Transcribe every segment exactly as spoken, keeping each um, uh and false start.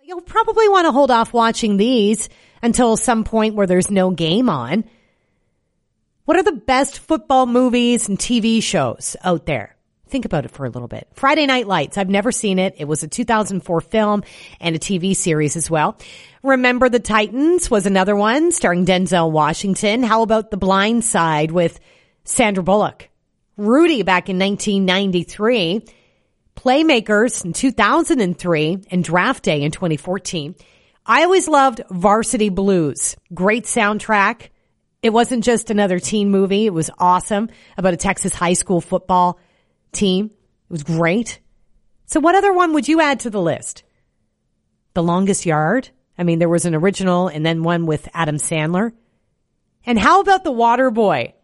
You'll probably want to hold off watching these until some point where there's no game on. What are the best football movies and T V shows out there? Think about it for a little bit. Friday Night Lights. I've never seen it. It was a two thousand four film and a T V series as well. Remember the Titans was another one starring Denzel Washington. How about The Blind Side with Sandra Bullock? Rudy back in nineteen ninety-three. Playmakers in two thousand three and Draft Day in twenty fourteen. I always loved Varsity Blues. Great soundtrack. It wasn't just another teen movie. It was awesome about a Texas high school football team. It was great. So what other one would you add to the list? The Longest Yard. I mean, there was an original and then one with Adam Sandler. And how about The Water Boy?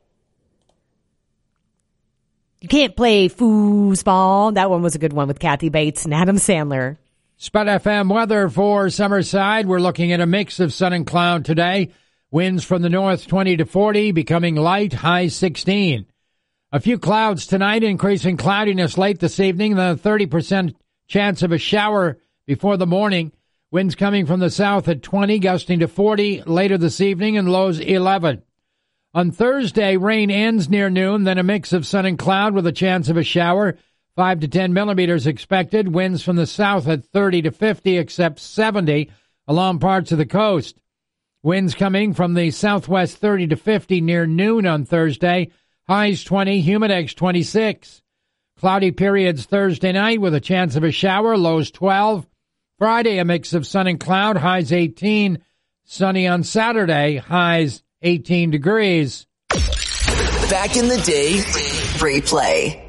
You can't play foosball. That one was a good one with Kathy Bates and Adam Sandler. Spud F M weather for Summerside. We're looking at a mix of sun and cloud today. Winds from the north twenty to forty, becoming light, high sixteen. A few clouds tonight, increasing cloudiness late this evening. The thirty percent chance of a shower before the morning. Winds coming from the south at twenty, gusting to forty later this evening, and lows eleven. On Thursday, rain ends near noon, then a mix of sun and cloud with a chance of a shower. five to ten millimeters expected. Winds from the south at thirty to fifty, except seventy along parts of the coast. Winds coming from the southwest thirty to fifty near noon on Thursday. Highs twenty, humidex twenty-six. Cloudy periods Thursday night with a chance of a shower. Lows twelve. Friday, a mix of sun and cloud. Highs eighteen. Sunny on Saturday. Highs eighteen degrees. Back in the day, replay.